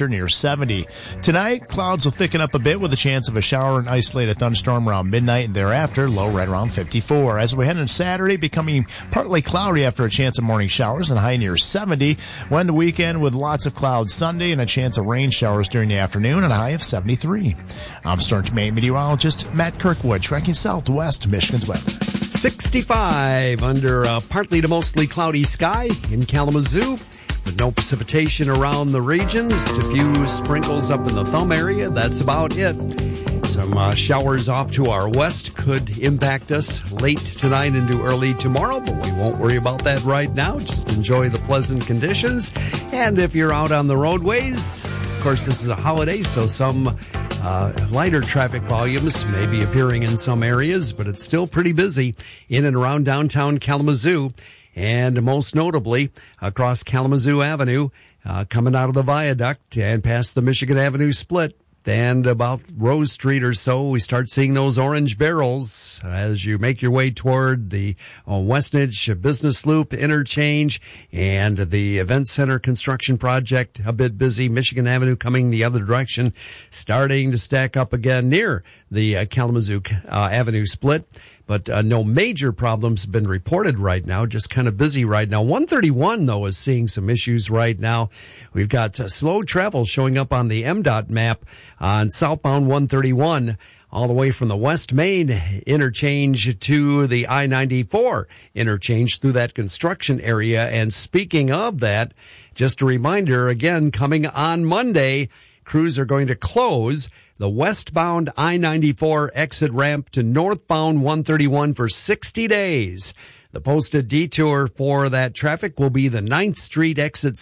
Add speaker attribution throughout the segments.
Speaker 1: temperature near 70. Tonight, clouds will thicken up a bit with a chance of a shower and isolated thunderstorm around midnight and thereafter, low right around 54. As we head into Saturday, becoming partly cloudy after a chance of morning showers and high near 70. When the weekend with lots of clouds Sunday and a chance of rain showers during the afternoon and a high of 73. I'm Storm Maine meteorologist Matt Kirkwood, tracking southwest Michigan's weather.
Speaker 2: 65 under a partly to mostly cloudy sky in Kalamazoo, with no precipitation around the regions. Just a few sprinkles up in the Thumb area. That's about it. Some showers off to our west could impact us late tonight into early tomorrow, but we won't worry about that right now. Just enjoy the pleasant conditions. And if you're out on the roadways, of course, this is a holiday, so some lighter traffic volumes may be appearing in some areas, but it's still pretty busy in and around downtown Kalamazoo. And most notably, across Kalamazoo Avenue, coming out of the viaduct and past the Michigan Avenue split, and about Rose Street or so, we start seeing those orange barrels as you make your way toward the Westnedge Business Loop interchange and the Event Center construction project, a bit busy. Michigan Avenue coming the other direction, starting to stack up again near the Kalamazoo Avenue split. But no major problems have been reported right now, just kind of busy right now. 131, though, is seeing some issues right now. We've got slow travel showing up on the MDOT map on southbound 131, all the way from the West Main interchange to the I-94 interchange through that construction area. And speaking of that, just a reminder, again, coming on Monday, crews are going to close the westbound I-94 exit ramp to northbound 131 for 60 days. The posted detour for that traffic will be the 9th Street exit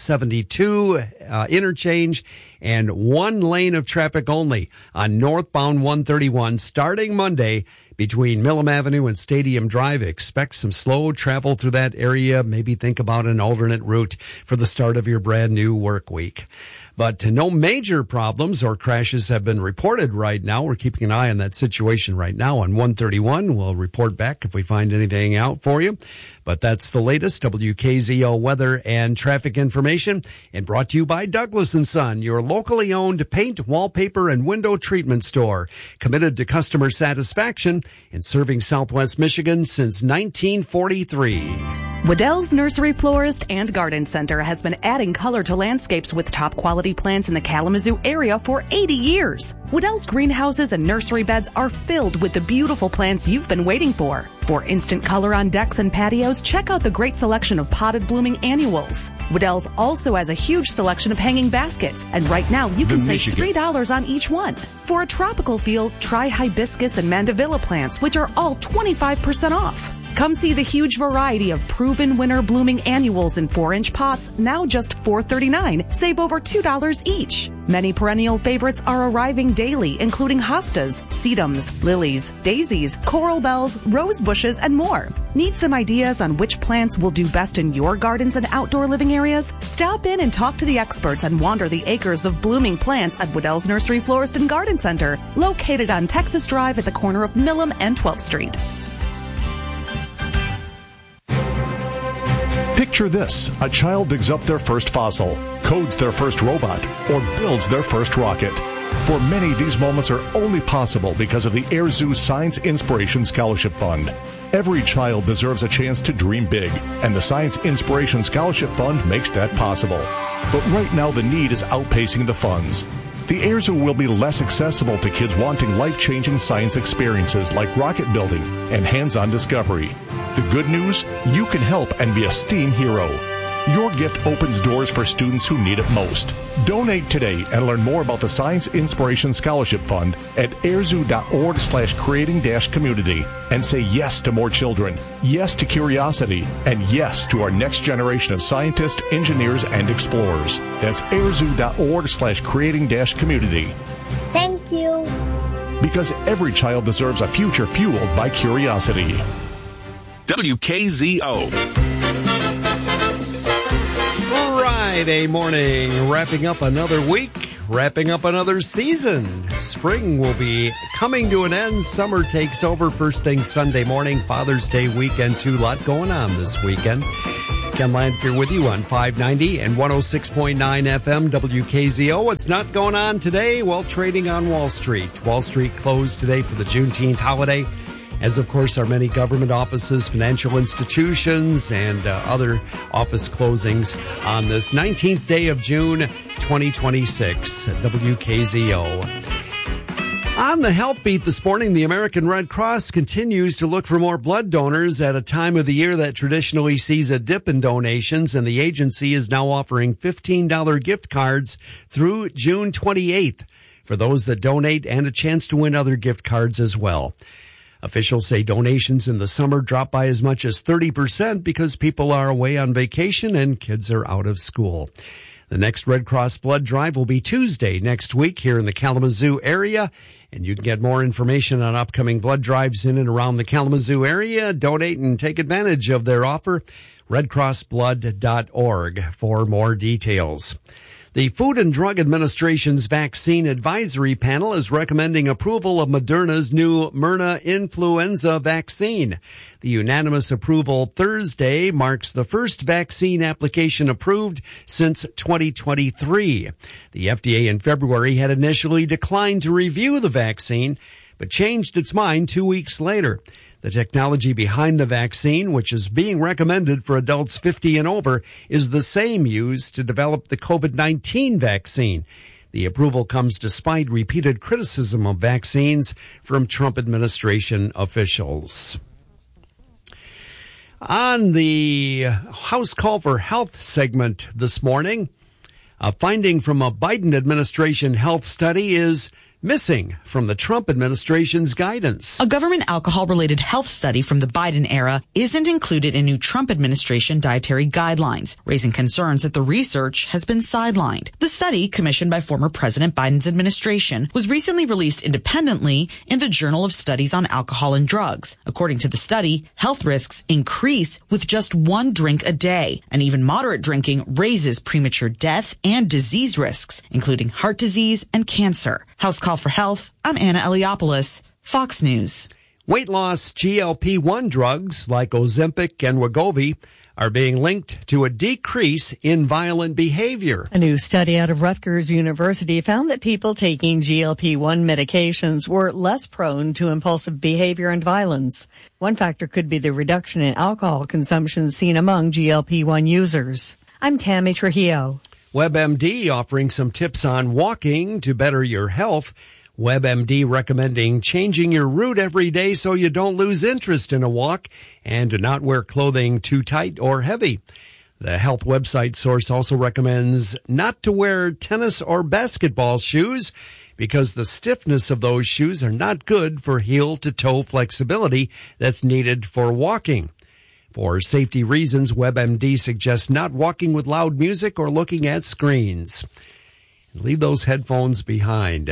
Speaker 2: 72 interchange and one lane of traffic only on northbound 131 starting Monday between Millam Avenue and Stadium Drive. Expect some slow travel through that area. Maybe think about an alternate route for the start of your brand new work week. But no major problems or crashes have been reported right now. We're keeping an eye on that situation right now on 131. We'll report back if we find anything out for you. But that's the latest WKZO weather and traffic information, and brought to you by Douglas & Son, your locally owned paint, wallpaper, and window treatment store, committed to customer satisfaction and serving Southwest Michigan since 1943.
Speaker 3: Waddell's Nursery Florist and Garden Center has been adding color to landscapes with top quality plants in the Kalamazoo area for 80 years. Waddell's greenhouses and nursery beds are filled with the beautiful plants you've been waiting for. For instant color on decks and patios, check out the great selection of potted blooming annuals. Waddell's also has a huge selection of hanging baskets, and right now you can save $3 on each one. For a tropical feel, try hibiscus and mandevilla plants, which are all 25% off. Come see the huge variety of proven winter blooming annuals in 4-inch pots, now just $4.39. Save over $2 each. Many perennial favorites are arriving daily, including hostas, sedums, lilies, daisies, coral bells, rose bushes, and more. Need some ideas on which plants will do best in your gardens and outdoor living areas? Stop in and talk to the experts and wander the acres of blooming plants at Waddell's Nursery Florist and Garden Center, located on Texas Drive at the corner of Millam and 12th Street.
Speaker 4: Picture this: a child digs up their first fossil, codes their first robot, or builds their first rocket. For many, these moments are only possible because of the Air Zoo Science Inspiration Scholarship Fund. Every child deserves a chance to dream big, and the Science Inspiration Scholarship Fund makes that possible. But right now, the need is outpacing the funds. The Air Zoo will be less accessible to kids wanting life-changing science experiences like rocket building and hands-on discovery. The good news? You can help and be a STEAM hero. Your gift opens doors for students who need it most. Donate today and learn more about the Science Inspiration Scholarship Fund at airzoo.org/creating-community and say yes to more children, yes to curiosity, and yes to our next generation of scientists, engineers, and explorers. That's airzoo.org/creating-community.
Speaker 5: Thank you.
Speaker 4: Because every child deserves a future fueled by curiosity.
Speaker 6: WKZO.
Speaker 2: Friday morning, wrapping up another week, wrapping up another season. Spring will be coming to an end. Summer takes over first thing Sunday morning. Father's Day weekend, too. A lot going on this weekend. Ken Lanfear with you on 590 and 106.9 FM WKZO. What's not going on today? Well, trading on Wall Street. Wall Street closed today for the Juneteenth holiday, as of course are many government offices, financial institutions, and other office closings on this 19th day of June 2026 at WKZO. On the Health Beat this morning, the American Red Cross continues to look for more blood donors at a time of the year that traditionally sees a dip in donations, and the agency is now offering $15 gift cards through June 28th for those that donate, and a chance to win other gift cards as well. Officials say donations in the summer drop by as much as 30% because people are away on vacation and kids are out of school. The next Red Cross blood drive will be Tuesday next week here in the Kalamazoo area. And you can get more information on upcoming blood drives in and around the Kalamazoo area. Donate and take advantage of their offer. RedCrossBlood.org for more details. The Food and Drug Administration's Vaccine Advisory Panel is recommending approval of Moderna's new Myrna influenza vaccine. The unanimous approval Thursday marks the first vaccine application approved since 2023. The FDA in February had initially declined to review the vaccine, but changed its mind 2 weeks later. The technology behind the vaccine, which is being recommended for adults 50 and over, is the same used to develop the COVID-19 vaccine. The approval comes despite repeated criticism of vaccines from Trump administration officials. On the House Call for Health segment this morning, a finding from a Biden administration health study is missing from the Trump administration's guidance.
Speaker 5: A government alcohol-related health study from the Biden era isn't included in new Trump administration dietary guidelines, raising concerns that the research has been sidelined. The study, commissioned by former President Biden's administration, was recently released independently in the Journal of Studies on Alcohol and Drugs. According to the study, health risks increase with just one drink a day, and even moderate drinking raises premature death and disease risks, including heart disease and cancer. House Call for Health, I'm Anna Eliopoulos, Fox News.
Speaker 2: Weight loss GLP-1 drugs like Ozempic and Wegovy are being linked to a decrease in violent behavior.
Speaker 6: A new study out of Rutgers University found that people taking GLP-1 medications were less prone to impulsive behavior and violence. One factor could be the reduction in alcohol consumption seen among GLP-1 users. I'm Tammy Trujillo.
Speaker 2: WebMD offering some tips on walking to better your health. WebMD recommending changing your route every day so you don't lose interest in a walk, and to not wear clothing too tight or heavy. The health website source also recommends not to wear tennis or basketball shoes because the stiffness of those shoes are not good for heel-to-toe flexibility that's needed for walking. For safety reasons, WebMD suggests not walking with loud music or looking at screens. Leave those headphones behind.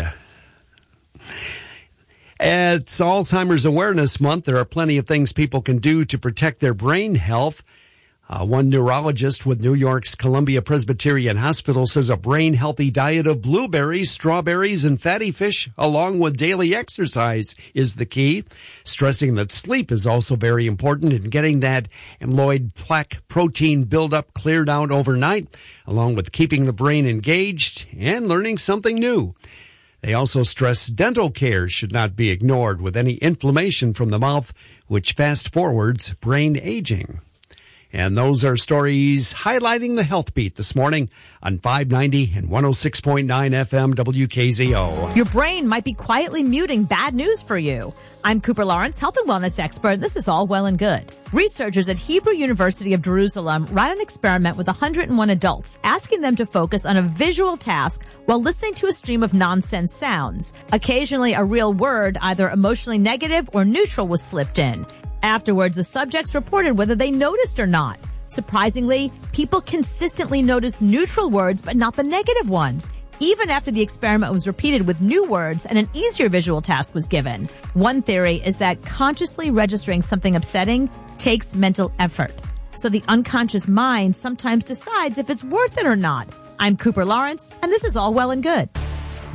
Speaker 2: It's Alzheimer's Awareness Month. There are plenty of things people can do to protect their brain health. One neurologist with New York's Columbia Presbyterian Hospital says a brain-healthy diet of blueberries, strawberries, and fatty fish, along with daily exercise, is the key, stressing that sleep is also very important in getting that amyloid plaque protein buildup cleared out overnight, along with keeping the brain engaged and learning something new. They also stress dental care should not be ignored with any inflammation from the mouth, which fast-forwards brain aging. And those are stories highlighting the Health Beat this morning on 590 and 106.9 FM WKZO.
Speaker 7: Your brain might be quietly muting bad news for you. I'm Cooper Lawrence, health and wellness expert. This is all well and good. Researchers at Hebrew University of Jerusalem ran an experiment with 101 adults, asking them to focus on a visual task while listening to a stream of nonsense sounds. Occasionally, a real word, either emotionally negative or neutral, was slipped in. Afterwards, the subjects reported whether they noticed or not. Surprisingly, people consistently noticed neutral words, but not the negative ones, even after the experiment was repeated with new words and an easier visual task was given. One theory is that consciously registering something upsetting takes mental effort. So the unconscious mind sometimes decides if it's worth it or not. I'm Cooper Lawrence, and this is All Well and Good.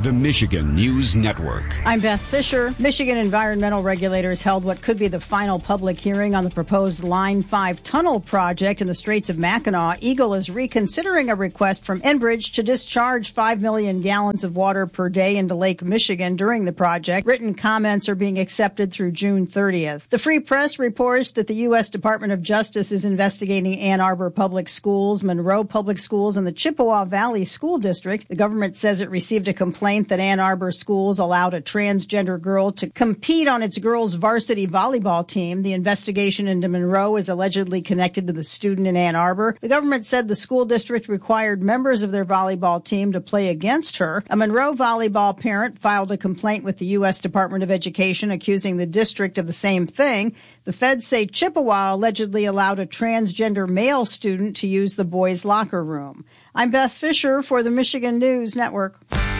Speaker 8: The Michigan News Network.
Speaker 9: I'm Beth Fisher. Michigan environmental regulators held what could be the final public hearing on the proposed Line 5 tunnel project in the Straits of Mackinac. Eagle is reconsidering a request from Enbridge to discharge 5 million gallons of water per day into Lake Michigan during the project. Written comments are being accepted through June 30th. The Free Press reports that the U.S. Department of Justice is investigating Ann Arbor Public Schools, Monroe Public Schools, and the Chippewa Valley School District. The government says it received a complaint that Ann Arbor schools allowed a transgender girl to compete on its girls' varsity volleyball team. The investigation into Monroe is allegedly connected to the student in Ann Arbor. The government said the school district required members of their volleyball team to play against her. A Monroe volleyball parent filed a complaint with the U.S. Department of Education accusing the district of the same thing. The feds say Chippewa allegedly allowed a transgender male student to use the boys' locker room. I'm Beth Fisher for the Michigan News Network.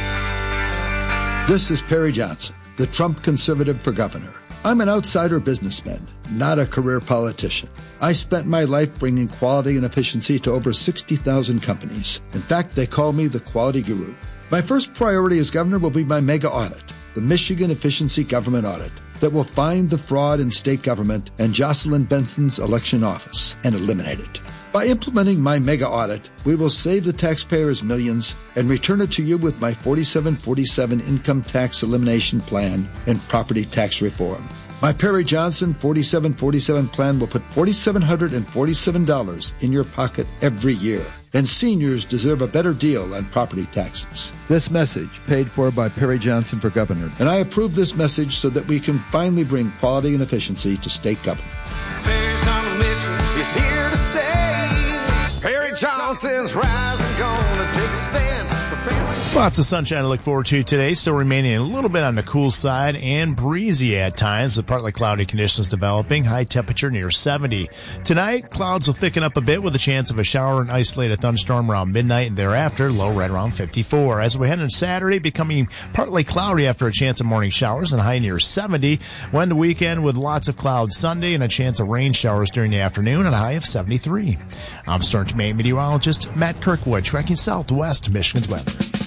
Speaker 10: This is Perry Johnson, the Trump conservative for governor. I'm an outsider businessman, not a career politician. I spent my life bringing quality and efficiency to over 60,000 companies. In fact, they call me the quality guru. My first priority as governor will be my mega audit, the Michigan Efficiency Government Audit, that will find the fraud in state government and Jocelyn Benson's election office and eliminate it. By implementing my mega audit, we will save the taxpayers millions and return it to you with my 4747 income tax elimination plan and property tax reform. My Perry Johnson 4747 plan will put $4,747 in your pocket every year. And seniors deserve a better deal on property taxes. This message paid for by Perry Johnson for governor. And I approve this message so that we can finally bring quality and efficiency to state government.
Speaker 11: Perry's on a mission, he's here to stay. Perry Johnson's rising, gonna take a stand for families.
Speaker 1: Lots of sunshine to look forward to today. Still remaining a little bit on the cool side and breezy at times with partly cloudy conditions developing. High temperature near 70. Tonight, clouds will thicken up a bit with a chance of a shower and isolated thunderstorm around midnight and thereafter. Low right around 54. As we head into Saturday, becoming partly cloudy after a chance of morning showers and high near 70. When the weekend with lots of clouds Sunday and a chance of rain showers during the afternoon and a high of 73. I'm Storm Team meteorologist Matt Kirkwood, tracking southwest Michigan's weather.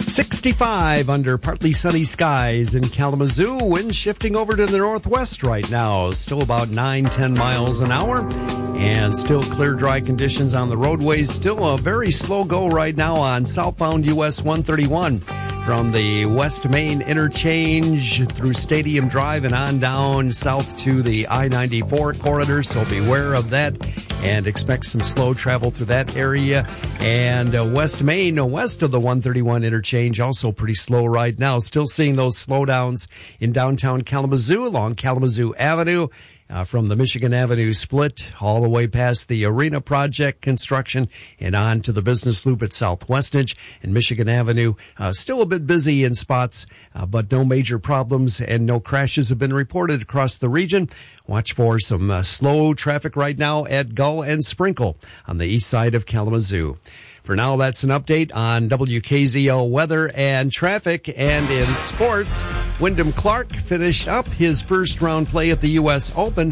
Speaker 2: 65 under partly sunny skies in Kalamazoo. Wind shifting over to the northwest right now. Still about 9-10 miles an hour. And still clear, dry conditions on the roadways. Still a very slow go right now on southbound US 131. From the West Main interchange through Stadium Drive and on down south to the I-94 corridor. So beware of that and expect some slow travel through that area. And West Main, west of the 131 interchange, also pretty slow right now. Still seeing those slowdowns in downtown Kalamazoo along Kalamazoo Avenue. From the Michigan Avenue split all the way past the Arena Project construction and on to the business loop at Southwestnedge and Michigan Avenue. Still a bit busy in spots, but no major problems and no crashes have been reported across the region. Watch for some slow traffic right now at Gull and Sprinkle on the east side of Kalamazoo. For now, that's an update on WKZO weather and traffic. And in sports, Wyndham Clark finished up his first round play at the U.S. Open,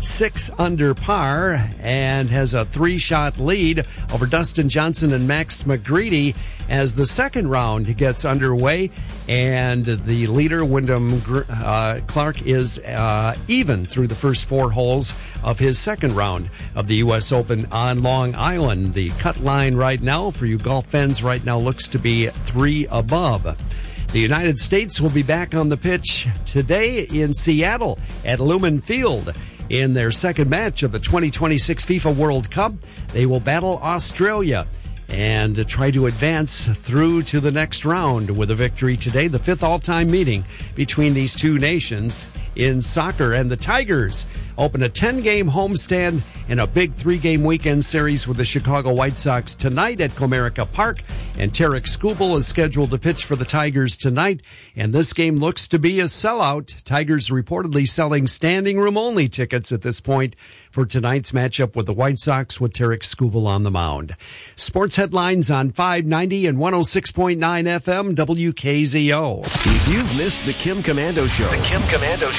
Speaker 2: 6 under par, and has a 3-shot lead over Dustin Johnson and Max McGreedy as the second round gets underway. And the leader, Wyndham Clark, is even through the first 4 holes of his second round of the U.S. Open on Long Island. The cut line right now for you golf fans right now looks to be 3 above. The United States will be back on the pitch today in Seattle at Lumen Field. In their second match of the 2026 FIFA World Cup, they will battle Australia and try to advance through to the next round with a victory today, the 5th all-time meeting between these two nations in soccer. And the Tigers open a 10-game homestand in a big 3-game weekend series with the Chicago White Sox tonight at Comerica Park. And Tarek Skubal is scheduled to pitch for the Tigers tonight. And this game looks to be a sellout. Tigers reportedly selling standing room only tickets at this point for tonight's matchup with the White Sox with Tarek Skubal on the mound. Sports headlines on 590 and 106.9 FM WKZO.
Speaker 12: If you've missed the Kim Komando Show,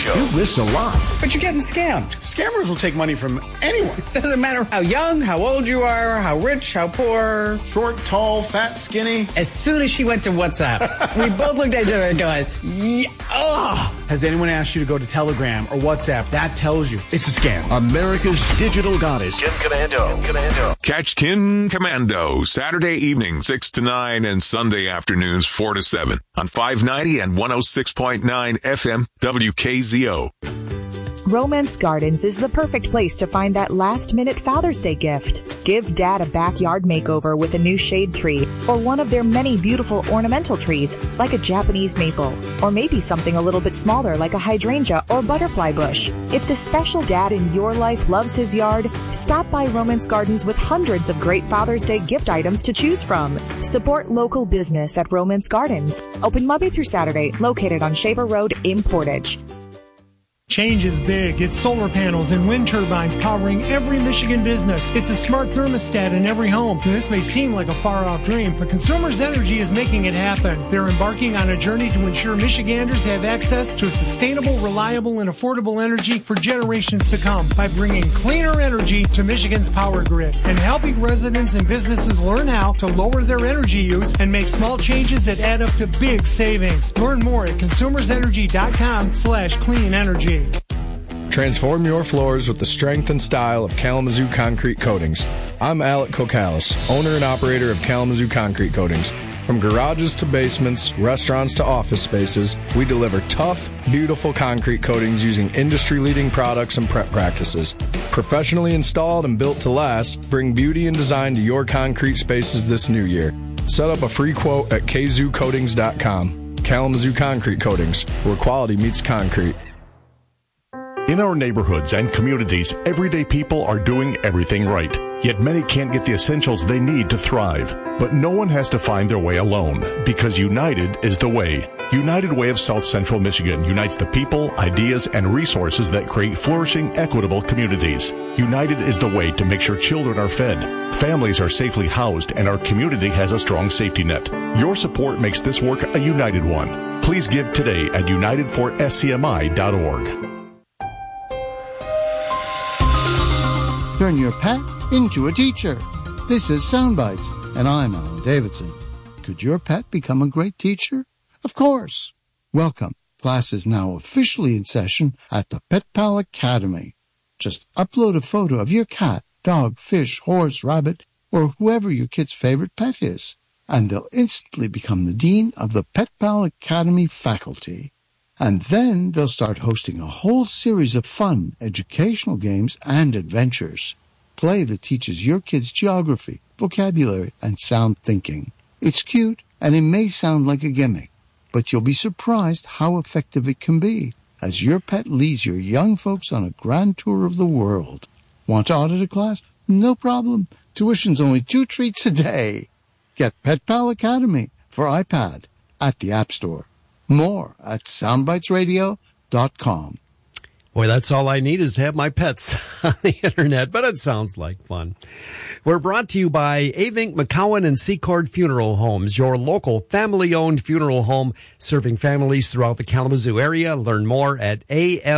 Speaker 12: Show.
Speaker 13: You've missed a lot.
Speaker 14: But you're getting scammed. Scammers will take money from anyone. Doesn't matter how young, how old you are, how rich, how poor.
Speaker 15: Short, tall, fat, skinny.
Speaker 14: As soon as she went to WhatsApp, we both looked at each other and going, yeah, ugh.
Speaker 15: Has anyone asked you to go to Telegram or WhatsApp? That tells you it's a scam.
Speaker 13: America's digital goddess.
Speaker 12: Kim Commando.
Speaker 16: Catch Kim Commando Saturday evening 6 to 9 and Sunday afternoons 4 to 7 on 590 and 106.9 FM WKZO.
Speaker 17: Romance Gardens is the perfect place to find that last-minute Father's Day gift. Give Dad a backyard makeover with a new shade tree or one of their many beautiful ornamental trees like a Japanese maple, or maybe something a little bit smaller like a hydrangea or butterfly bush. If the special dad in your life loves his yard, stop by Romance Gardens with hundreds of great Father's Day gift items to choose from. Support local business at Romance Gardens. Open Monday through Saturday, located on Shaver Road in Portage.
Speaker 18: Change is big. It's solar panels and wind turbines powering every Michigan business. It's a smart thermostat in every home. Now, this may seem like a far-off dream, but Consumers Energy is making it happen. They're embarking on a journey to ensure Michiganders have access to sustainable, reliable, and affordable energy for generations to come by bringing cleaner energy to Michigan's power grid and helping residents and businesses learn how to lower their energy use and make small changes that add up to big savings. Learn more at consumersenergy.com/clean energy.
Speaker 19: Transform your floors with the strength and style of Kalamazoo Concrete Coatings. I'm Alec Kokalis, owner and operator of Kalamazoo Concrete Coatings. From garages to basements, restaurants to office spaces, we deliver tough, beautiful concrete coatings using industry-leading products and prep practices. Professionally installed and built to last, bring beauty and design to your concrete spaces this new year. Set up a free quote at kzoocoatings.com. Kalamazoo Concrete Coatings, where quality meets concrete.
Speaker 4: In our neighborhoods and communities, everyday people are doing everything right. Yet many can't get the essentials they need to thrive. But no one has to find their way alone, because United is the way. United Way of South Central Michigan unites the people, ideas, and resources that create flourishing, equitable communities. United is the way to make sure children are fed, families are safely housed, and our community has a strong safety net. Your support makes this work a united one. Please give today at unitedforscmi.org.
Speaker 20: Turn your pet into a teacher. This is Soundbites, and I'm Alan Davidson. Could your pet become a great teacher? Of course. Welcome. Class is now officially in session at the Pet Pal Academy. Just upload a photo of your cat, dog, fish, horse, rabbit, or whoever your kid's favorite pet is, and they'll instantly become the dean of the Pet Pal Academy faculty. And then they'll start hosting a whole series of fun, educational games and adventures. Play that teaches your kids geography, vocabulary, and sound thinking. It's cute, and it may sound like a gimmick, but you'll be surprised how effective it can be as your pet leads your young folks on a grand tour of the world. Want to audit a class? No problem. Tuition's only 2 treats a day. Get Pet Pal Academy for iPad at the App Store. More at soundbitesradio.com.
Speaker 2: Boy, that's all I need is to have my pets on the internet, but it sounds like fun. We're brought to you by Avink, McCowan, and Secord Funeral Homes, your local family-owned funeral home serving families throughout the Kalamazoo area. Learn more at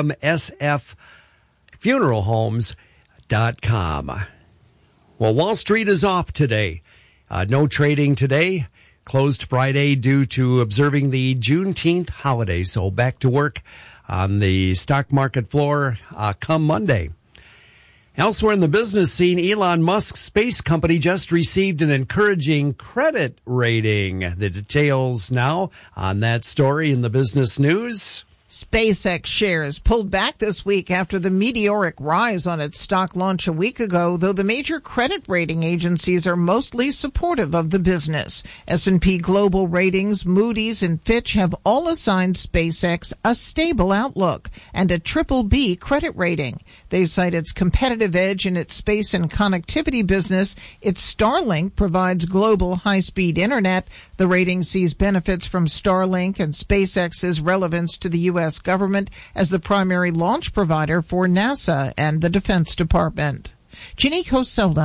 Speaker 2: amsffuneralhomes.com. Well, Wall Street is off today. No trading today. Closed Friday due to observing the Juneteenth holiday. So back to work on the stock market floor come Monday. Elsewhere in the business scene, Elon Musk's space company just received an encouraging credit rating. The details now on that story in the business news.
Speaker 21: SpaceX shares pulled back this week after the meteoric rise on its stock launch a week ago, though the major credit rating agencies are mostly supportive of the business. S&P Global Ratings, Moody's, and Fitch have all assigned SpaceX a stable outlook and a BBB credit rating. They cite its competitive edge in its space and connectivity business. Its Starlink provides global high-speed internet. The rating sees benefits from Starlink and SpaceX's relevance to the U.S. government as the primary launch provider for NASA and the Defense Department. Ginny Coselda,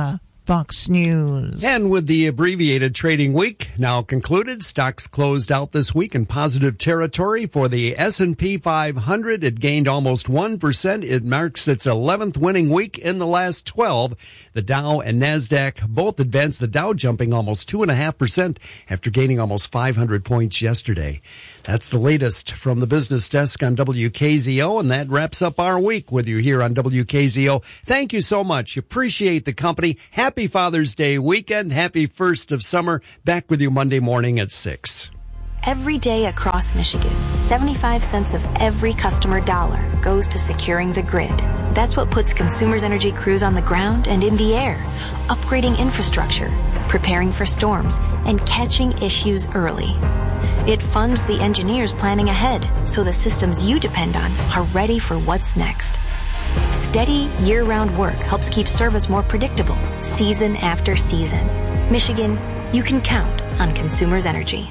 Speaker 21: Fox News.
Speaker 2: And with the abbreviated trading week now concluded, stocks closed out this week in positive territory. For the S&P 500, it gained almost 1%. It marks its 11th winning week in the last 12. The Dow and NASDAQ both advanced, the Dow jumping almost 2.5% after gaining almost 500 points yesterday. That's the latest from the business desk on WKZO, and that wraps up our week with you here on WKZO. Thank you so much. Appreciate the company. Happy Father's Day weekend. Happy 1st of summer. Back with you Monday morning at 6.
Speaker 12: Every day across Michigan, 75 cents of every customer dollar goes to securing the grid. That's what puts Consumers Energy crews on the ground and in the air, upgrading infrastructure, preparing for storms, and catching issues early. It funds the engineers planning ahead so the systems you depend on are ready for what's next. Steady, year-round work helps keep service more predictable, season after season. Michigan, you can count on Consumers Energy.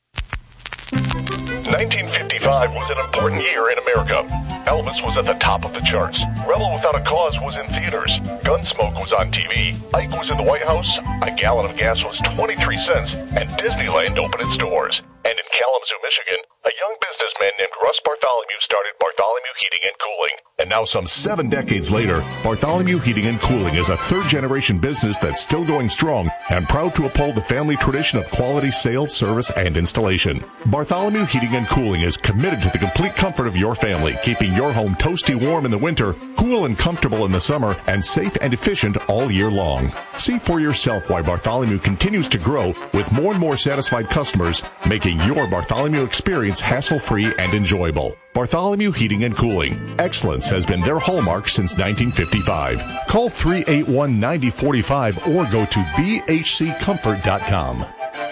Speaker 4: 1955 was an important year in America. Elvis was at the top of the charts. Rebel Without a Cause was in theaters. Gunsmoke was on TV. Ike was in the White House. A gallon of gas was 23 cents. And Disneyland opened its doors. And in Kalamazoo, Michigan, a young businessman named Russ Bartholomew started Bartholomew Heating and Cooling. And now some 7 decades later, Bartholomew Heating and Cooling is a third-generation business that's still going strong and proud to uphold the family tradition of quality sales, service, and installation. Bartholomew Heating and Cooling is committed to the complete comfort of your family, keeping your home toasty warm in the winter, cool and comfortable in the summer, and safe and efficient all year long. See for yourself why Bartholomew continues to grow with more and more satisfied customers, making your Bartholomew experience hassle-free and enjoyable. Bartholomew Heating and Cooling. Excellence has been their hallmark since 1955. Call 381-9045 or go to bhccomfort.com.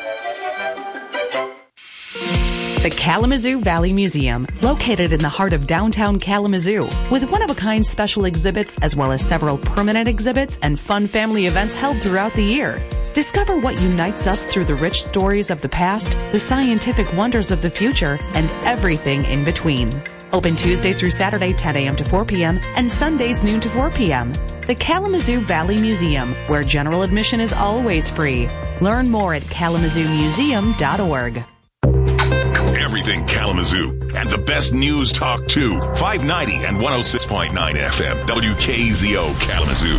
Speaker 3: The Kalamazoo Valley Museum, located in the heart of downtown Kalamazoo, with one-of-a-kind special exhibits as well as several permanent exhibits and fun family events held throughout the year. Discover what unites us through the rich stories of the past, the scientific wonders of the future, and everything in between. Open Tuesday through Saturday, 10 a.m. to 4 p.m., and Sundays, noon to 4 p.m. The Kalamazoo Valley Museum, where general admission is always free. Learn more at kalamazoomuseum.org.
Speaker 16: Everything Kalamazoo and the best news talk too. 590 and 106.9 FM. WKZO Kalamazoo.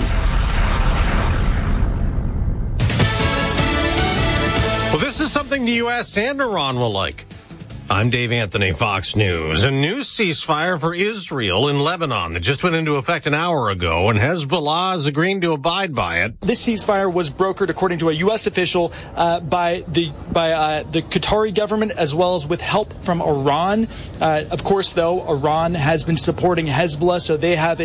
Speaker 22: Well, this is something the U.S. and Iran will like. I'm Dave Anthony, Fox News. A new ceasefire for Israel in Lebanon that just went into effect an hour ago, and Hezbollah is agreeing to abide by it.
Speaker 23: This ceasefire was brokered, according to a U.S. official, by the Qatari government as well as with help from Iran. Of course, though, Iran has been supporting Hezbollah, so they have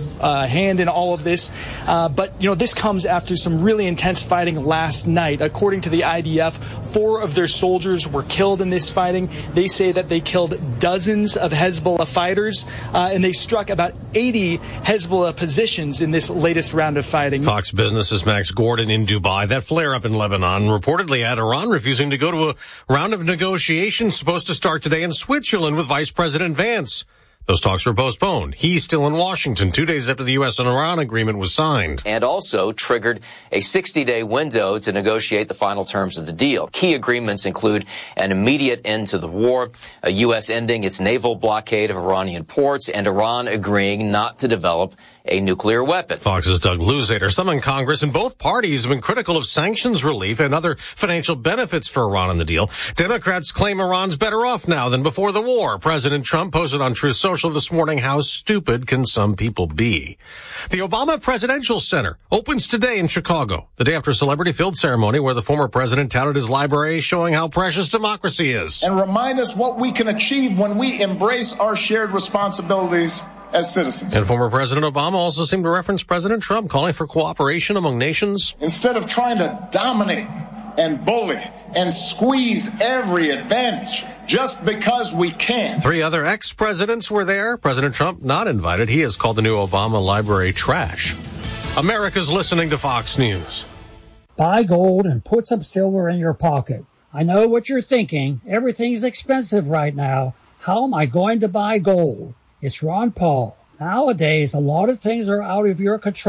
Speaker 23: a hand in all of this. But, this comes after some really intense fighting last night. According to the IDF, 4 of their soldiers were killed in this fighting. They say that they killed dozens of Hezbollah fighters, and they struck about 80 Hezbollah positions in this latest round of fighting.
Speaker 22: Fox Business's Max Gordon in Dubai. That flare-up in Lebanon reportedly had Iran refusing to go to a round of negotiations supposed to start today in Switzerland with Vice President Vance. Those talks were postponed. He's still in Washington 2 days after the U.S. and Iran agreement was signed.
Speaker 24: And also triggered a 60-day window to negotiate the final terms of the deal. Key agreements include an immediate end to the war, a U.S. ending its naval blockade of Iranian ports, and Iran agreeing not to develop a nuclear weapon.
Speaker 22: Fox's Doug Luzader. Some in Congress and both parties have been critical of sanctions relief and other financial benefits for Iran in the deal. Democrats claim Iran's better off now than before the war. President Trump posted on Truth Social this morning, how stupid can some people be? The Obama Presidential Center opens today in Chicago, the day after a celebrity-filled ceremony where the former president touted his library, showing how precious democracy is.
Speaker 25: And remind us what we can achieve when we embrace our shared responsibilities as citizens.
Speaker 22: And former President Obama also seemed to reference President Trump, calling for cooperation among nations.
Speaker 25: Instead of trying to dominate and bully and squeeze every advantage just because we can.
Speaker 22: 3 other ex-presidents were there. President Trump not invited. He has called the new Obama library trash. America's listening to Fox News.
Speaker 26: Buy gold and put some silver in your pocket. I know what you're thinking. Everything's expensive right now. How am I going to buy gold? It's Ron Paul. Nowadays, a lot of things are out of your control.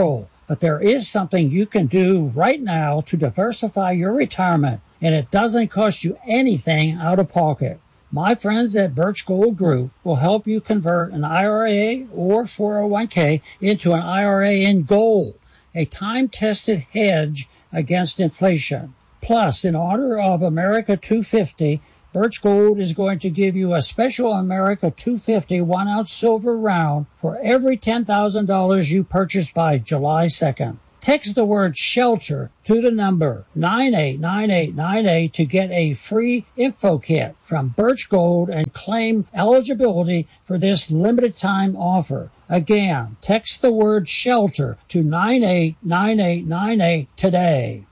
Speaker 26: But there is something you can do right now to diversify your retirement, and it doesn't cost you anything out of pocket. My friends at Birch Gold Group will help you convert an IRA or 401k into an IRA in gold, a time-tested hedge against inflation. Plus, in honor of America 250, Birch Gold is going to give you a special America 250 1-ounce silver round for every $10,000 you purchase by July 2nd. Text the word SHELTER to the number 989898 to get a free info kit from Birch Gold and claim eligibility for this limited time offer. Again, text the word SHELTER to 989898 today.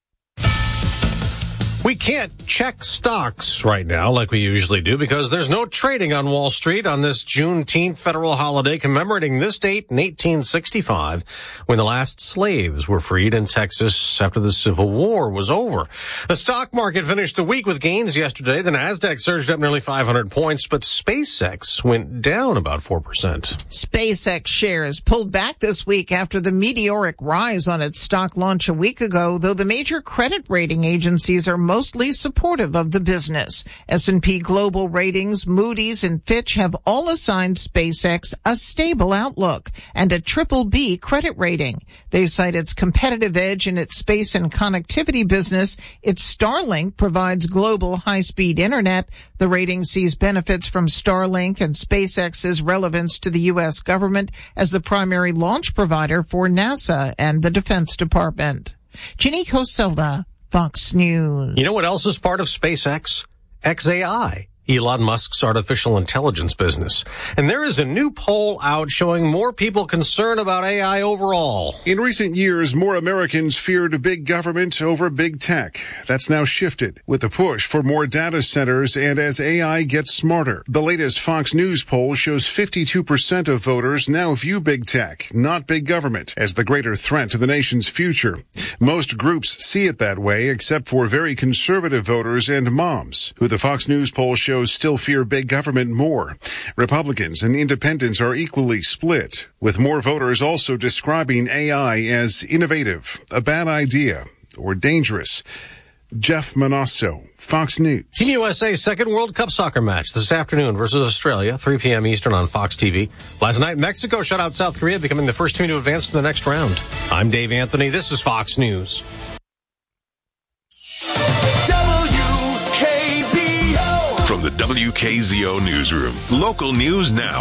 Speaker 22: We can't check stocks right now like we usually do because there's no trading on Wall Street on this Juneteenth federal holiday commemorating this date in 1865 when the last slaves were freed in Texas after the Civil War was over. The stock market finished the week with gains yesterday. The Nasdaq surged up nearly 500 points, but SpaceX went down about 4%.
Speaker 21: SpaceX shares pulled back this week after the meteoric rise on its stock launch a week ago, though the major credit rating agencies are mostly supportive of the business. S&P Global Ratings, Moody's, and Fitch have all assigned SpaceX a stable outlook and a BBB credit rating. They cite its competitive edge in its space and connectivity business. Its Starlink provides global high-speed internet. The rating sees benefits from Starlink and SpaceX's relevance to the U.S. government as the primary launch provider for NASA and the Defense Department. Ginny Coselda, Fox News.
Speaker 22: You know what else is part of SpaceX? xAI, Elon Musk's artificial intelligence business. And there is a new poll out showing more people concerned about AI overall.
Speaker 5: In recent years, more Americans feared big government over big tech. That's now shifted with the push for more data centers and as AI gets smarter. The latest Fox News poll shows 52% of voters now view big tech, not big government, as the greater threat to the nation's future. Most groups see it that way, except for very conservative voters and moms, who the Fox News poll shows still fear big government more. Republicans and independents are equally split, with more voters also describing AI as innovative, a bad idea, or dangerous. Jeff Manasso, Fox News.
Speaker 22: Team USA's second World Cup soccer match this afternoon versus Australia, 3 p.m. Eastern on Fox TV. Last night, Mexico shut out South Korea, becoming the first team to advance to the next round. I'm Dave Anthony. This is Fox News.
Speaker 16: From the WKZO Newsroom, local news now.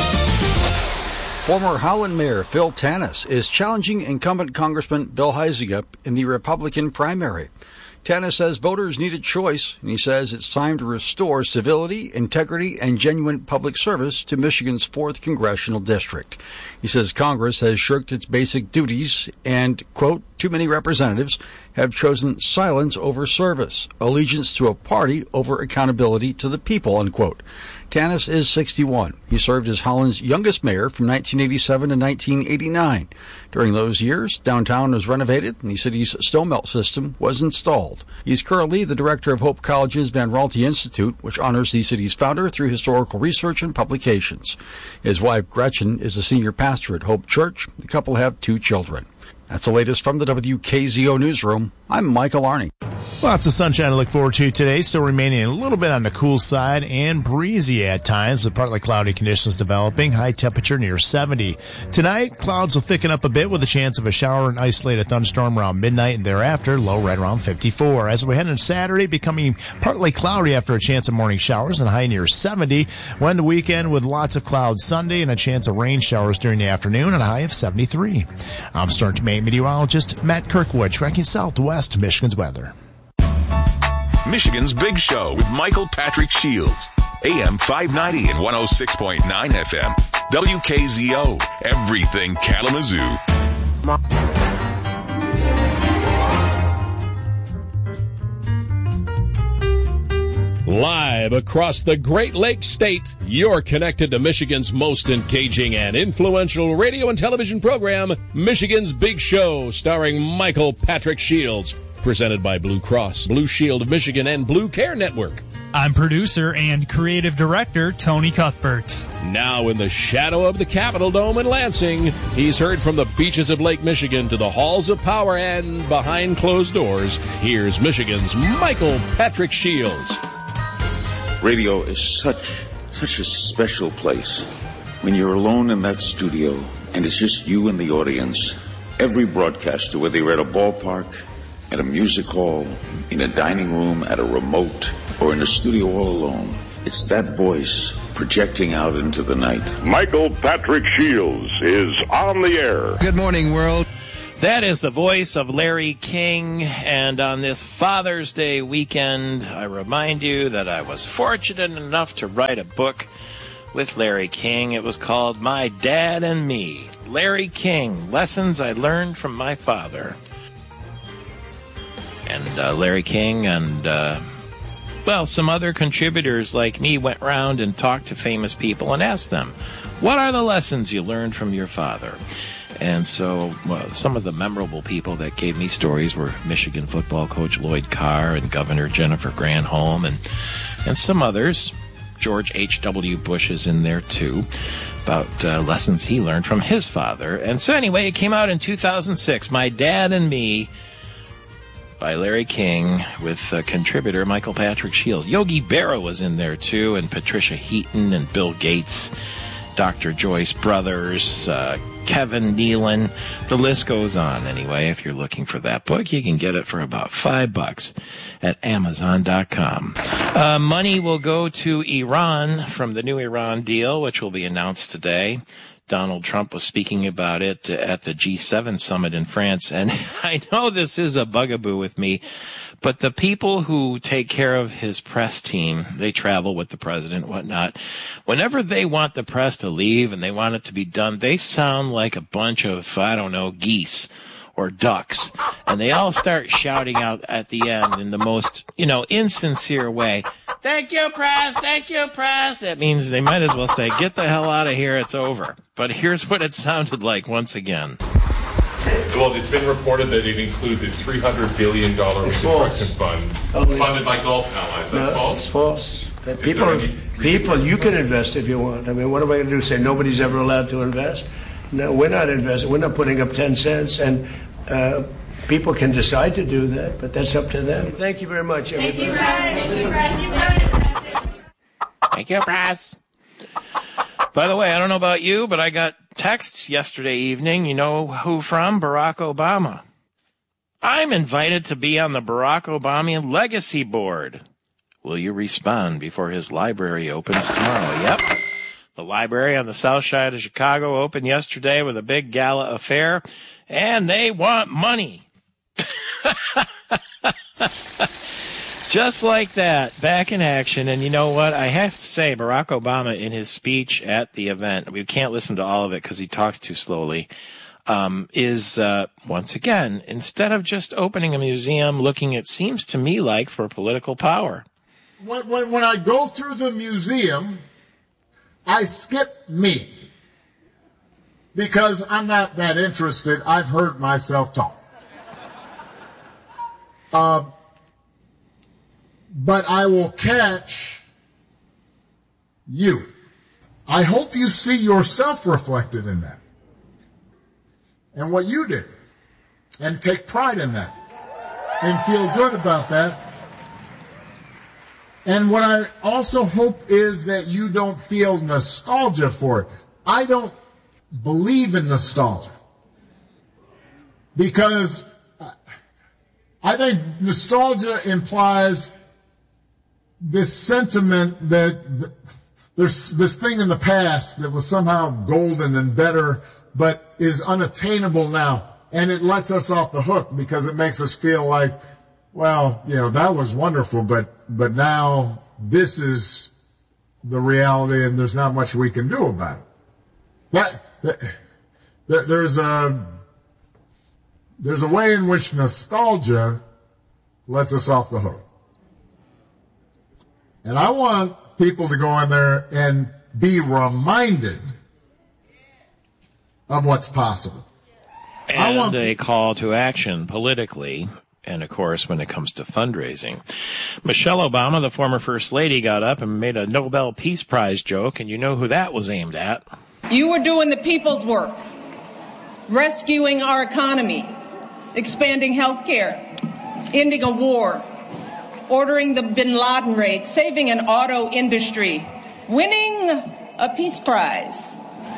Speaker 6: Former Holland Mayor Phil Tanis is challenging incumbent Congressman Bill Huizenga in the Republican primary. Tanis says voters need a choice, and he says it's time to restore civility, integrity, and genuine public service to Michigan's 4th Congressional District. He says Congress has shirked its basic duties and, quote, too many representatives have chosen silence over service, allegiance to a party over accountability to the people, unquote. Tanis is 61. He served as Holland's youngest mayor from 1987 to 1989. During those years, downtown was renovated and the city's snowmelt system was installed. He's currently the director of Hope College's Van Raalte Institute, which honors the city's founder through historical research and publications. His wife, Gretchen, is a senior pastor at Hope Church. The couple have 2 children. That's the latest from the WKZO Newsroom. I'm Michael Arney.
Speaker 1: Lots of sunshine to look forward to today, still remaining a little bit on the cool side and breezy at times with partly cloudy conditions developing, high temperature near 70. Tonight, clouds will thicken up a bit with a chance of a shower and isolated thunderstorm around midnight and thereafter, low right around 54. As we head into Saturday, becoming partly cloudy after a chance of morning showers and high near 70. When the weekend with lots of clouds Sunday and a chance of rain showers during the afternoon and a high of 73. I'm Storm Team meteorologist Matt Kirkwood, tracking southwest Michigan's weather.
Speaker 16: Michigan's Big Show with Michael Patrick Shields. AM 590 and 106.9 FM. WKZO. Everything Kalamazoo.
Speaker 7: Live across the Great Lakes State, you're connected to Michigan's most engaging and influential radio and television program, Michigan's Big Show, starring Michael Patrick Shields. Presented by Blue Cross, Blue Shield of Michigan, and Blue Care Network.
Speaker 8: I'm producer and creative director Tony Cuthbert.
Speaker 7: Now in the shadow of the Capitol Dome in Lansing, he's heard from the beaches of Lake Michigan to the halls of power and behind closed doors. Here's Michigan's Michael Patrick Shields.
Speaker 9: Radio is such a special place. When you're alone in that studio and it's just you and the audience, every broadcaster, whether you're at a ballpark, at a music hall, in a dining room, at a remote, or in a studio all alone, it's that voice projecting out into the night.
Speaker 10: Michael Patrick Shields is on the air.
Speaker 11: Good morning, world.
Speaker 14: That is the voice of Larry King, and on this Father's Day weekend, I remind you that I was fortunate enough to write a book with Larry King. It was called My Dad and Me. Larry King, Lessons I Learned from My Father. And Larry King and, some other contributors like me went around and talked to famous people and asked them, what are the lessons you learned from your father? And so some of the memorable people that gave me stories were Michigan football coach Lloyd Carr and Governor Jennifer Granholm and some others. George H.W. Bush is in there, too, about lessons he learned from his father. And so anyway, it came out in 2006, My Dad and Me, by Larry King, with contributor Michael Patrick Shields. Yogi Berra was in there, too, and Patricia Heaton and Bill Gates, Dr. Joyce Brothers, Kevin Nealon. The list goes on. Anyway, if you're looking for that book, you can get it for about $5 at Amazon.com. Money will go to Iran from the new Iran deal, which will be announced today. Donald Trump was speaking about it at the G7 summit in France. And I know this is a bugaboo with me, but the people who take care of his press team, they travel with the president and whatnot. Whenever they want the press to leave and they want it to be done, they sound like a bunch of, geese or ducks. And they all start shouting out at the end in the most, insincere way. Thank you, press. Thank you, press. That means they might as well say, get the hell out of here. It's over. But here's what it sounded like once again.
Speaker 15: Well, it's been reported that it includes a $300 billion reconstruction fund funded by Gulf allies. That's false?
Speaker 27: It's false. People, you can invest if you want. I mean, what am I going to do? Say nobody's ever allowed to invest? No, we're not investing. We're not putting up 10 cents. And people can decide to do that, but that's up to them. Thank you very much, everybody.
Speaker 14: Thank you, press. By the way, I don't know about you, but I got texts yesterday evening. You know who from? Barack Obama. I'm invited to be on the Barack Obama Legacy Board. Will you respond before his library opens tomorrow? Yep. The library on the south side of Chicago opened yesterday with a big gala affair, and they want money. Just like that, back in action. And you know what? I have to say, Barack Obama, in his speech at the event, we can't listen to all of it because he talks too slowly, is, once again, instead of just opening a museum, looking, it seems to me like, for political power.
Speaker 28: When I go through the museum, I skip me because I'm not that interested. I've heard myself talk. But I will catch you. I hope you see yourself reflected in that and what you did and take pride in that and feel good about that. And what I also hope is that you don't feel nostalgia for it. I don't believe in nostalgia because I think nostalgia implies this sentiment that there's this thing in the past that was somehow golden and better, but is unattainable now. And it lets us off the hook because it makes us feel like, well, that was wonderful, but now this is the reality and there's not much we can do about it. There's a way in which nostalgia lets us off the hook. And I want people to go in there and be reminded of what's possible.
Speaker 14: And a call to action politically. And, of course, when it comes to fundraising, Michelle Obama, the former First Lady, got up and made a Nobel Peace Prize joke, and you know who that was aimed at.
Speaker 2: You were doing the people's work, rescuing our economy, expanding health care, ending a war, ordering the bin Laden raid, saving an auto industry, winning a peace prize.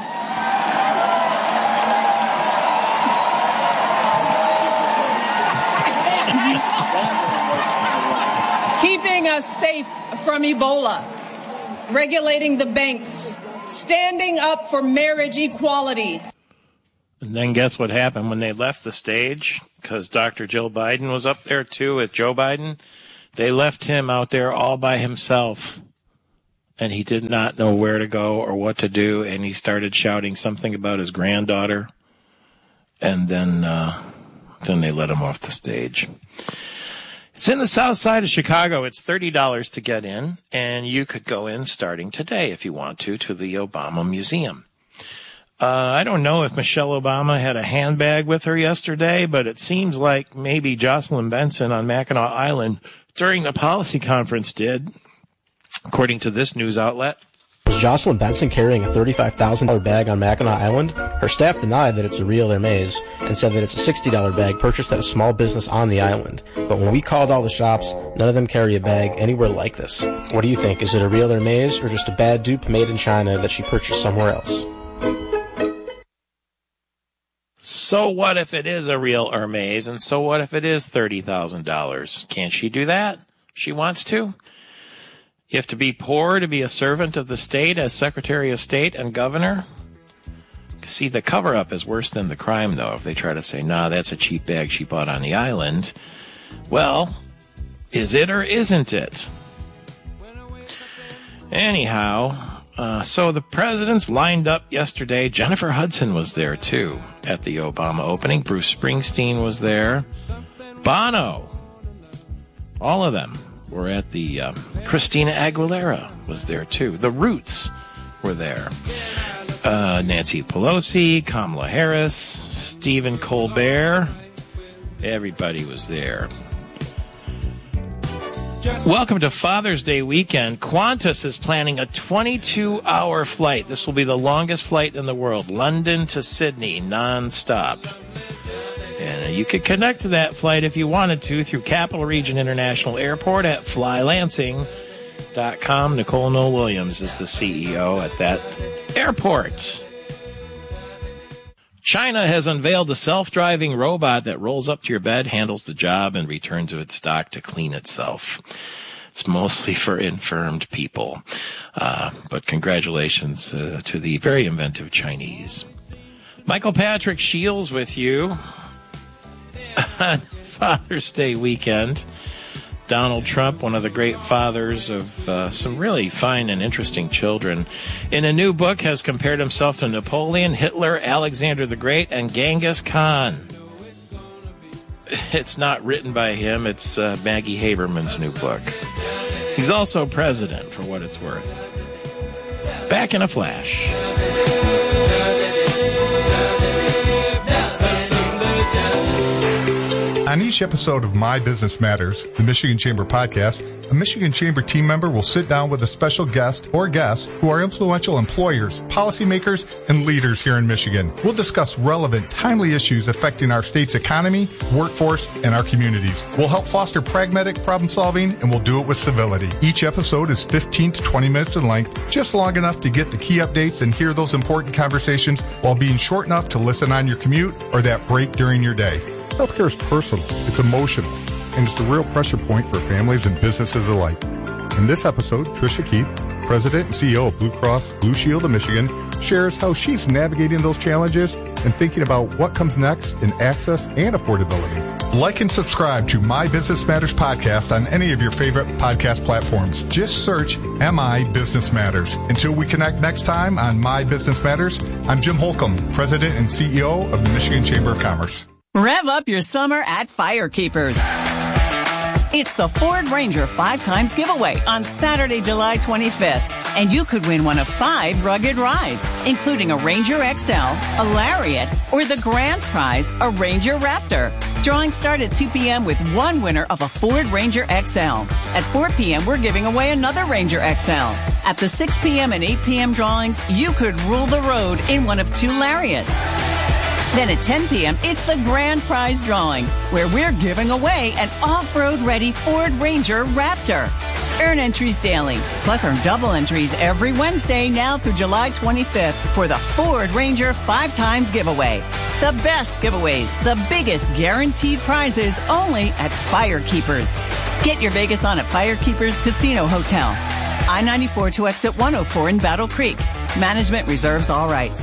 Speaker 2: Keeping us safe from Ebola, regulating the banks, standing up for marriage equality.
Speaker 14: And then guess what happened when they left the stage? Because Dr. Jill Biden was up there too with Joe Biden. They left him out there all by himself. And he did not know where to go or what to do. And he started shouting something about his granddaughter. And then they let him off the stage. It's in the south side of Chicago. It's $30 to get in, and you could go in starting today if you want to the Obama Museum. I don't know if Michelle Obama had a handbag with her yesterday, but it seems like maybe Jocelyn Benson on Mackinac Island during the policy conference did, according to this news outlet.
Speaker 11: Was Jocelyn Benson carrying a $35,000 bag on Mackinac Island? Her staff denied that it's a real Hermes and said that it's a $60 bag purchased at a small business on the island. But when we called all the shops, none of them carry a bag anywhere like this. What do you think? Is it a real Hermes or just a bad dupe made in China that she purchased somewhere else?
Speaker 14: So what if it is a real Hermes, and so what if it is $30,000? Can't she do that? She wants to? You have to be poor to be a servant of the state as Secretary of State and Governor? See, the cover-up is worse than the crime, though, if they try to say, nah, that's a cheap bag she bought on the island. Well, is it or isn't it? Anyhow, so the presidents lined up yesterday. Jennifer Hudson was there, too, at the Obama opening. Bruce Springsteen was there. Bono. All of them were at the Christina Aguilera was there, too. The Roots were there. Nancy Pelosi, Kamala Harris, Stephen Colbert. Everybody was there. Welcome to Father's Day weekend. Qantas is planning a 22-hour flight. This will be the longest flight in the world. London to Sydney, non-stop. And you could connect to that flight if you wanted to through Capital Region International Airport at flylansing.com. Nicole Noel Williams is the CEO at that airport. China has unveiled a self-driving robot that rolls up to your bed, handles the job, and returns to its dock to clean itself. It's mostly for infirmed people. But congratulations to the very inventive Chinese. Michael Patrick Shields with you on Father's Day weekend. Donald Trump, one of the great fathers of some really fine and interesting children, in a new book has compared himself to Napoleon, Hitler, Alexander the Great, and Genghis Khan. It's not written by him. It's Maggie Haberman's new book. He's also president, for what it's worth. Back in a flash.
Speaker 12: On each episode of My Business Matters, the Michigan Chamber podcast, a Michigan Chamber team member will sit down with a special guest or guests who are influential employers, policymakers, and leaders here in Michigan. We'll discuss relevant, timely issues affecting our state's economy, workforce, and our communities. We'll help foster pragmatic problem solving, and we'll do it with civility. Each episode is 15 to 20 minutes in length, just long enough to get the key updates and hear those important conversations while being short enough to listen on your commute or that break during your day. Healthcare is personal, it's emotional, and it's a real pressure point for families and businesses alike. In this episode, Tricia Keith, President and CEO of Blue Cross Blue Shield of Michigan, shares how she's navigating those challenges and thinking about what comes next in access and affordability. Like and subscribe to My Business Matters podcast on any of your favorite podcast platforms. Just search MI Business Matters. Until we connect next time on My Business Matters, I'm Jim Holcomb, President and CEO of the Michigan Chamber of Commerce.
Speaker 13: Rev up your summer at Firekeepers. It's the Ford Ranger 5 times giveaway on Saturday, July 25th. And you could win one of 5 rugged rides, including a Ranger XL, a Lariat, or the grand prize, a Ranger Raptor. Drawings start at 2 p.m. with one winner of a Ford Ranger XL. At 4 p.m., we're giving away another Ranger XL. At the 6 p.m. and 8 p.m. drawings, you could rule the road in one of 2 Lariats. Then at 10 p.m., it's the grand prize drawing, where we're giving away an off-road ready Ford Ranger Raptor. Earn entries daily, plus earn double entries every Wednesday now through July 25th for the Ford Ranger 5 times giveaway. The best giveaways, the biggest guaranteed prizes only at Firekeepers. Get your Vegas on at Firekeepers Casino Hotel. I-94 to exit 104 in Battle Creek. Management reserves all rights.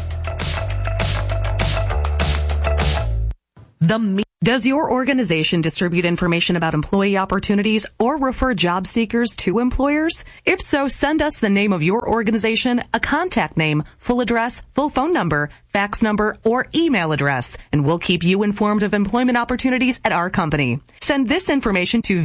Speaker 3: Does your organization distribute information about employee opportunities or refer job seekers to employers? If so, send us the name of your organization, a contact name, full address, full phone number, fax number, or email address, and we'll keep you informed of employment opportunities at our company. Send this information to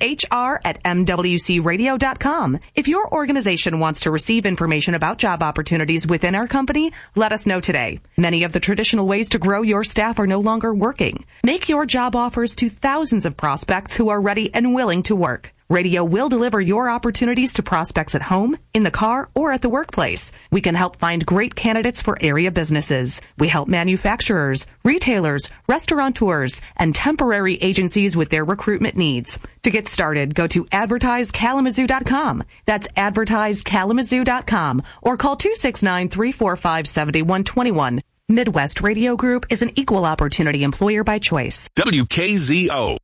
Speaker 3: vphr@mwcradio.com. If your organization wants to receive information about job opportunities within our company, let us know today. Many of the traditional ways to grow your staff are no longer working. Make your job offers to thousands of prospects who are ready and willing to work. Radio will deliver your opportunities to prospects at home, in the car, or at the workplace. We can help find great candidates for area businesses. We help manufacturers, retailers, restaurateurs, and temporary agencies with their recruitment needs. To get started, go to advertisekalamazoo.com. That's advertisekalamazoo.com, or call 269-345-7121. Midwest Radio Group is an equal opportunity employer by choice.
Speaker 16: WKZO